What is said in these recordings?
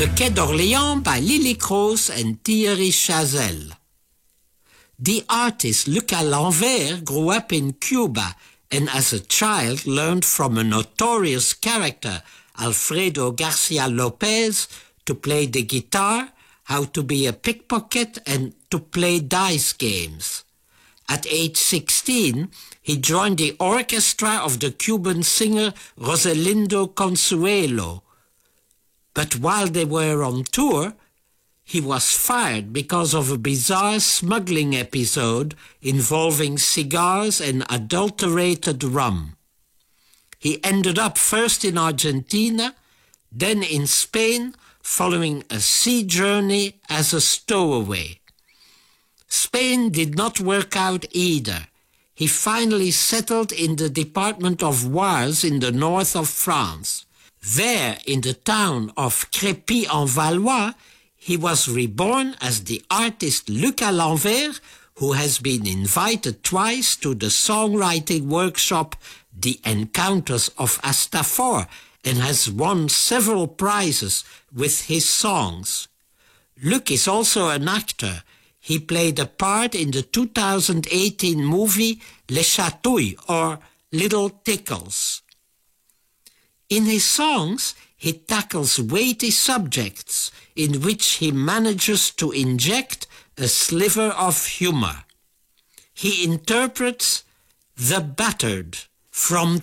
Le Quai d'Orléans by Lily Croce and Thierry Chazelle. The artist Lucas L'Envers grew up in Cuba and as a child learned from a notorious character, Alfredo Garcia Lopez, to play the guitar, how to be a pickpocket and to play dice games. At age 16, he joined the orchestra of the Cuban singer Rosalindo Consuelo. But while they were on tour, he was fired because of a bizarre smuggling episode involving cigars and adulterated rum. He ended up first in Argentina, then in Spain, following a sea journey as a stowaway. Spain did not work out either. He finally settled in the department of Oise in the north of France. There, in the town of Crépy-en-Valois, he was reborn as the artist Lucas L'Envers, who has been invited twice to the songwriting workshop The Encounters of Astafor and has won several prizes with his songs. Luc is also an actor. He played a part in the 2018 movie Les Chatouilles, or Little Tickles. In his songs, he tackles weighty subjects in which he manages to inject a sliver of humor. He interprets The Battered from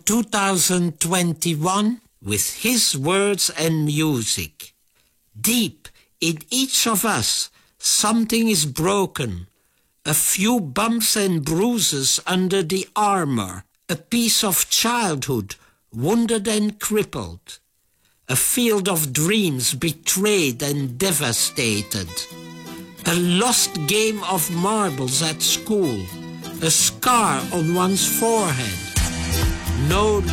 2021 with his words and music. Deep in each of us, something is broken, a few bumps and bruises under the armor, a piece of childhood wounded and crippled, a field of dreams betrayed and devastated, a lost game of marbles at school, a scar on one's forehead. No